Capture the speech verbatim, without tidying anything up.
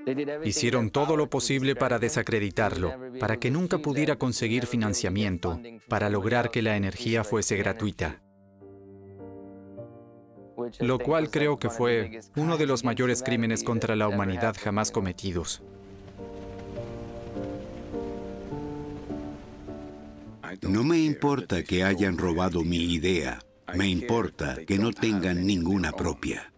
Hicieron todo lo posible para desacreditarlo, para que nunca pudiera conseguir financiamiento, para lograr que la energía fuese gratuita. Lo cual creo que fue uno de los mayores crímenes contra la humanidad jamás cometidos. No me importa que hayan robado mi idea. Me importa que no tengan ninguna propia.